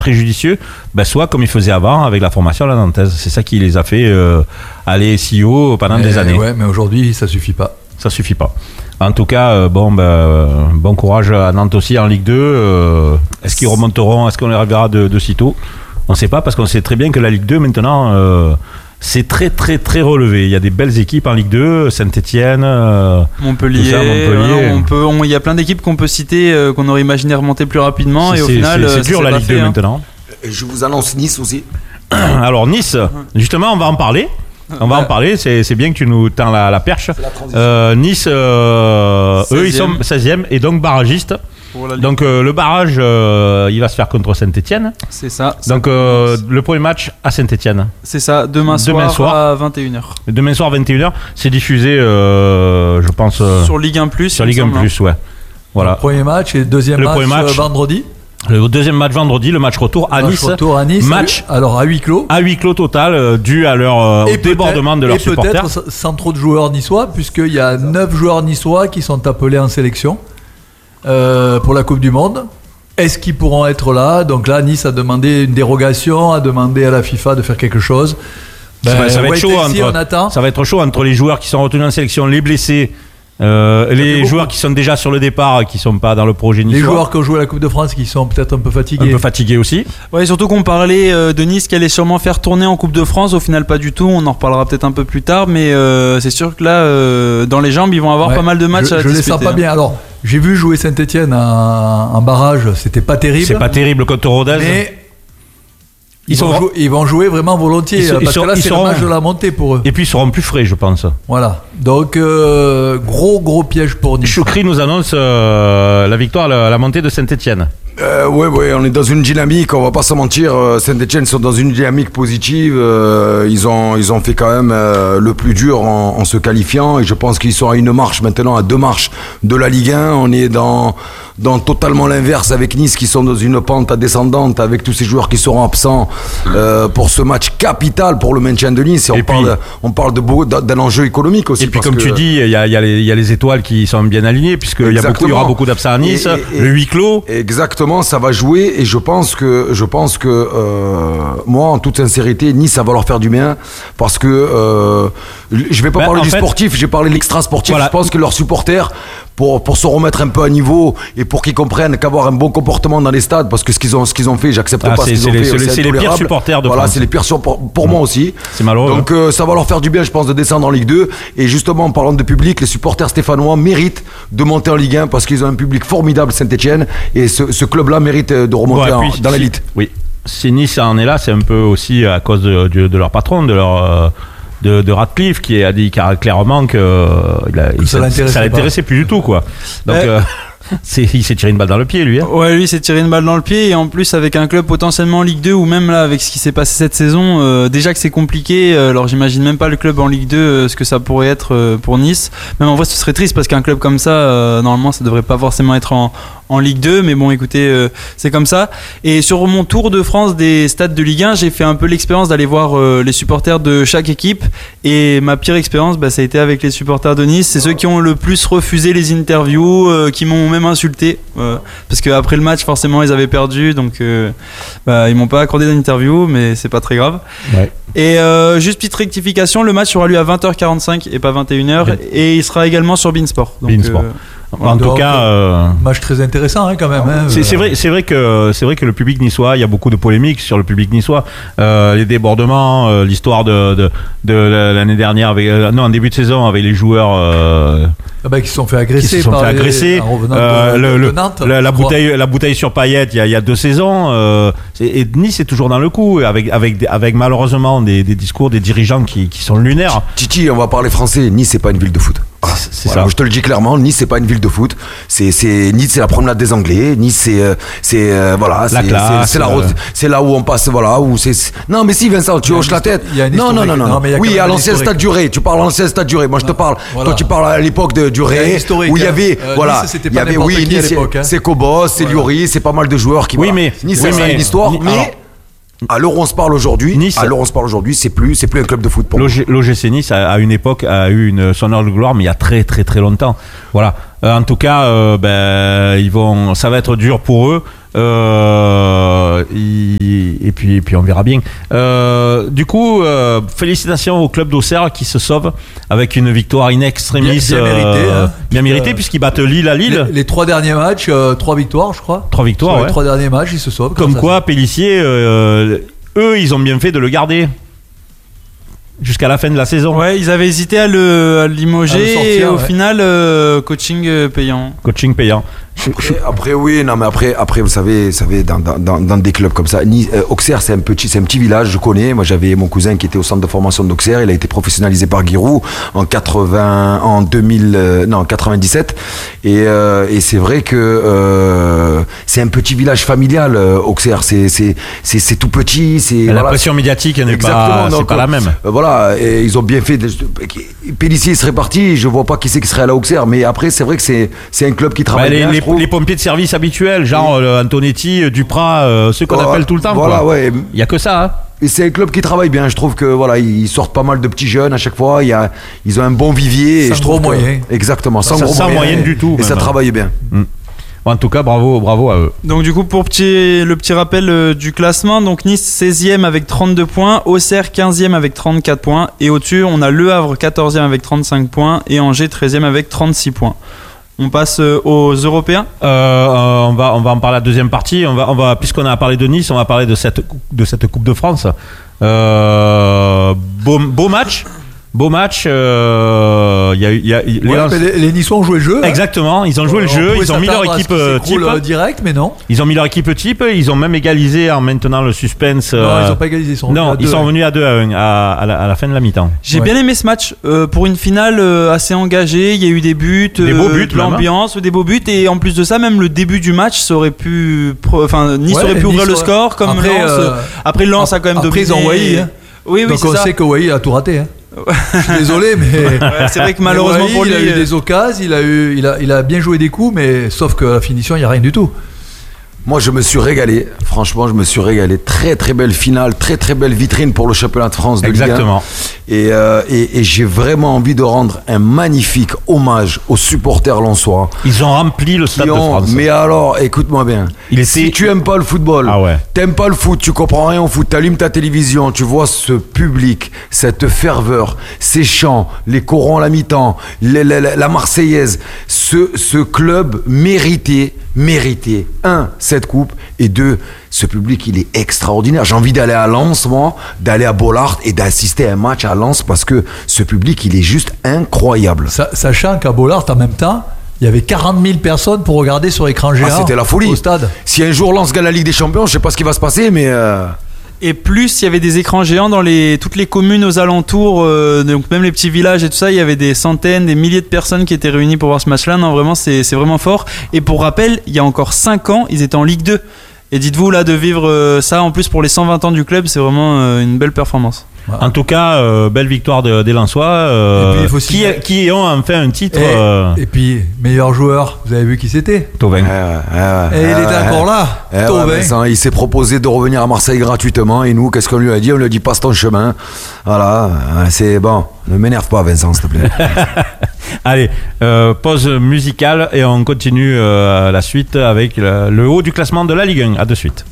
très judicieux, soit comme ils faisaient avant avec la formation à la nantaise. C'est ça qui les a fait aller si haut pendant des années. Ouais, mais aujourd'hui, ça suffit pas. Ça suffit pas. En tout cas, bon courage à Nantes aussi en Ligue 2. Est-ce qu'ils remonteront? Est-ce qu'on les reverra de sitôt? On ne sait pas, parce qu'on sait très bien que la Ligue 2 maintenant, c'est très très très relevé. Il y a des belles équipes en Ligue 2, Saint-Etienne, Montpellier. Il y a plein d'équipes qu'on peut citer, qu'on aurait imaginé remonter plus rapidement, et au final, c'est dur la Ligue 2 maintenant. Et je vous annonce Nice aussi. Alors Nice, justement, on va en parler. On va en parler, c'est bien que tu nous tends la perche. Nice, eux, ils sont 16e et donc barragistes. Donc le barrage, il va se faire contre Saint-Etienne. C'est ça. Donc le premier match à Saint-Etienne. C'est ça, demain soir à 21h. Demain soir 21h, c'est diffusé, je pense... sur Ligue 1+. Sur Ligue 1+, ouais. Voilà. Le premier match et le deuxième match vendredi. Le deuxième match vendredi, le match retour à Nice. Match alors à huis clos. À huis clos total, dû à leur débordement de leurs supporters. Et peut-être sans trop de joueurs niçois, puisqu'il y a 9 joueurs niçois qui sont appelés en sélection pour la Coupe du Monde. Est-ce qu'ils pourront être là? Donc là, Nice a demandé une dérogation, a demandé à la FIFA de faire quelque chose. Ça va être chaud ça va être chaud entre les joueurs qui sont retenus en sélection, les blessés. Les joueurs qui sont déjà sur le départ, qui sont pas dans le projet niçois. Les joueurs qui ont joué à la Coupe de France, qui sont peut-être un peu fatigués. Un peu fatigués aussi. Ouais, surtout qu'on parlait de Nice qui allait sûrement faire tourner en Coupe de France. Au final, pas du tout. On en reparlera peut-être un peu plus tard. Mais c'est sûr que là, dans les jambes, ils vont avoir pas mal de matchs à disputer. Je les sens pas bien. Alors, j'ai vu jouer Saint-Etienne en barrage. C'était pas terrible. C'est pas terrible contre Rodez. Mais ils vont jouer vraiment volontiers, parce que là c'est le match de la montée pour eux. Et puis ils seront plus frais, je pense. Voilà, donc gros piège pour Nice. Choukri nous annonce la victoire, la montée de Saint-Etienne. Ouais, on est dans une dynamique, on va pas se mentir. Saint-Etienne sont dans une dynamique positive. Ils ont fait quand même le plus dur en se qualifiant, et je pense qu'ils sont à une marche maintenant, à 2 marches de la Ligue 1. On est dans totalement l'inverse avec Nice, qui sont dans une pente descendante avec tous ces joueurs qui seront absents pour ce match capital pour le maintien de Nice. Et on parle d'un enjeu économique aussi. Et puis comme tu dis, il y a les étoiles qui sont bien alignées, puisqu'il y aura beaucoup d'absents à Nice, le huis clos. Exactement. Ça va jouer, et je pense que moi, en toute sincérité, Nice, ça va leur faire du bien, parce que je vais pas parler du sportif, j'ai parlé de l'extra sportif. Voilà. Je pense que leurs supporters, pour se remettre un peu à niveau et pour qu'ils comprennent qu'avoir un bon comportement dans les stades, parce que ce qu'ils ont fait, j'accepte pas ce qu'ils ont fait. C'est les pires supporters de France. Voilà, c'est les pires pour moi aussi. C'est malheureux. Donc ça va leur faire du bien, je pense, de descendre en Ligue 2. Et justement, en parlant de public, les supporters stéphanois méritent de monter en Ligue 1, parce qu'ils ont un public formidable, Saint-Etienne, et ce club-là mérite de remonter dans l'élite. Oui. Si Nice en est là, c'est un peu aussi à cause de leur patron, de Radcliffe, qui a dit clairement que ça l'intéressait plus du tout, quoi. Donc il s'est tiré une balle dans le pied, lui. Ouais, lui, il s'est tiré une balle dans le pied, et en plus avec un club potentiellement en Ligue 2, ou même là avec ce qui s'est passé cette saison, déjà que c'est compliqué. Alors j'imagine même pas le club en Ligue 2, ce que ça pourrait être pour Nice. Même en vrai, ce serait triste, parce qu'un club comme ça, normalement, ça devrait pas forcément être en Ligue 2, mais bon, écoutez, c'est comme ça. Et sur mon tour de France des stades de Ligue 1, j'ai fait un peu l'expérience d'aller voir les supporters de chaque équipe, et ma pire expérience, ça a été avec les supporters de Nice. C'est ceux qui ont le plus refusé les interviews, qui m'ont même insulté, parce qu'après le match, forcément, ils avaient perdu, donc ils m'ont pas accordé d'interview, mais c'est pas très grave. Ouais. Et juste petite rectification, le match aura lieu à 20h45 et pas 21h, ouais. Et il sera également sur Beansport. Beansport. En tout cas, match très intéressant quand même. C'est vrai que le public niçois, il y a beaucoup de polémiques sur le public niçois, les débordements, l'histoire de l'année dernière, en début de saison, avec les joueurs qui se sont fait agresser. De Nantes, la bouteille sur paillettes, il y a 2 saisons. Et Nice est toujours dans le coup, avec malheureusement des discours des dirigeants qui sont lunaires. Titi, on va parler français. Nice, c'est pas une ville de foot. C'est ça. Je te le dis clairement, Nice, c'est pas une ville de foot. Nice, c'est la promenade des Anglais. Nice, c'est là où on passe, Non, mais si, Vincent, tu hoches la tête. Non. Oui, à l'ancien stade du Ré. Tu parles à l'ancien stade du Ré. Moi, je te parle. Toi, tu parles à l'époque du Ré, où il y avait, Nice, c'était pas n'importe qui à l'époque. C'est Cobos, c'est Lloris, c'est pas mal de joueurs qui. Oui, mais Nice, c'est une histoire. Mais À l'heure où on se parle aujourd'hui, Nice. C'est plus un club de foot pour moi. L'OGC Nice, à une époque, a eu son heure de gloire, mais il y a très très très longtemps. Voilà. En tout cas, ça va être dur pour eux. Et puis on verra bien. Du coup, félicitations au club d'Auxerre qui se sauve avec une victoire in extremis, bien méritée, puisqu'ils battent Lille à Lille. Les 3 derniers matchs, 3 victoires, je crois. 3 victoires, Sur ouais. les 3 derniers matchs, ils se sauvent. Comme quoi, Pélissier, eux, ils ont bien fait de le garder jusqu'à la fin de la saison. Ouais, ils avaient hésité à le limoger À le sortir, et au ouais. final, coaching payant. Coaching payant. Après, vous savez, dans des clubs comme ça, Auxerre, c'est un petit village, je connais. Moi, j'avais mon cousin qui était au centre de formation d'Auxerre. Il a été professionnalisé par Giroud en 97. Et c'est vrai que c'est un petit village familial, Auxerre. C'est tout petit. La pression médiatique n'est pas la même. Voilà, et ils ont bien fait. Pélissier serait parti. Je vois pas qui c'est qui serait à la Auxerre. Mais après, c'est vrai que c'est un club qui travaille bien. Les pompiers de service habituels, genre Antonetti, Duprat, ceux qu'on appelle tout le temps. Voilà, quoi. ouais. Il y a que ça. Hein. Et c'est un club qui travaille bien. Je trouve que voilà, ils sortent pas mal de petits jeunes à chaque fois. Ils ont un bon vivier. Sans et je trouve gros moyens. Exactement, sans moyens du tout. Et ça travaille bien. En tout cas, bravo à eux. Donc du coup, pour le petit rappel du classement, donc Nice 16e avec 32 points, Auxerre 15e avec 34 points, et au-dessus, on a Le Havre 14e avec 35 points, et Angers 13e avec 36 points. On passe aux Européens. On va en parler à la deuxième partie. On va puisqu'on a parlé de Nice, on va parler de cette Coupe de France. Beau match. Les Niçois ont joué le jeu. Exactement, ils ont joué le jeu. Ils ont mis leur équipe type. Direct, mais non. Ils ont mis leur équipe type. Ils ont même égalisé en maintenant le suspense. Non, ils n'ont pas égalisé. Ils sont revenus à 2-1 à la fin de la mi-temps. J'ai bien aimé ce match pour une finale assez engagée. Il y a eu des buts, des beaux buts, de l'ambiance, des beaux buts, et en plus de ça, même le début du match, ça aurait pu, Nice aurait pu ouvrir le score comme Lens. Après Lens a quand même dominé. Après ils ont Wai. Oui, donc on sait que Wai a tout raté. Hein. Je suis désolé, mais c'est vrai que malheureusement pour lui, il a eu des occasions, il a bien joué des coups, mais sauf que la finition, il n'y a rien du tout. Moi, je me suis régalé. Franchement, je me suis régalé. Très, très belle finale, très, très belle vitrine pour le championnat de France de Ligue 1. Exactement. Et j'ai vraiment envie de rendre un magnifique hommage aux supporters lensois. Ils ont rempli le Stade de France. Mais alors, écoute-moi bien. Si tu aimes pas le football, t'aimes pas le foot, tu comprends rien au foot, t'allumes ta télévision, tu vois ce public, cette ferveur, ces chants, les corons à la mi-temps, la Marseillaise, ce club méritait, cette coupe, et 2, ce public, il est extraordinaire. J'ai envie d'aller à Lens, moi, d'aller à Bollaert et d'assister à un match à Lens, parce que ce public, il est juste incroyable. Sachant qu'à Bollaert, en même temps, il y avait 40 000 personnes pour regarder sur écran géant. C'était la folie au stade. Si un jour Lens gagne la Ligue des Champions, je sais pas ce qui va se passer, mais Et plus il y avait des écrans géants dans toutes les communes aux alentours, donc même les petits villages et tout ça, il y avait des centaines, des milliers de personnes qui étaient réunies pour voir ce match-là. Non, vraiment, c'est vraiment fort. Et pour rappel, il y a encore 5 ans, ils étaient en Ligue 2. Et dites-vous là de vivre ça en plus pour les 120 ans du club, c'est vraiment une belle performance. En tout cas, belle victoire des Lensois qui ont enfin un titre. Et puis, meilleur joueur, vous avez vu qui c'était? Thauvin. Et il était encore là. Thauvin. Il s'est proposé de revenir à Marseille gratuitement. Et nous, qu'est-ce qu'on lui a dit? On lui a dit passe ton chemin. Voilà, c'est bon. Ne m'énerve pas, Vincent, s'il te plaît. Allez, pause musicale et on continue la suite avec le haut du classement de la Ligue 1. À de suite.